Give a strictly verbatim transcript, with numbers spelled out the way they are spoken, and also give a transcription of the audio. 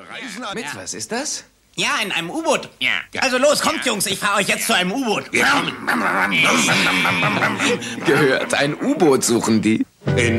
Reisen an. Mit was ist das? Ja, in einem U-Boot. Ja. Also los, kommt, Jungs, ich fahre euch jetzt zu einem U-Boot. Gehört, ein U-Boot suchen die. In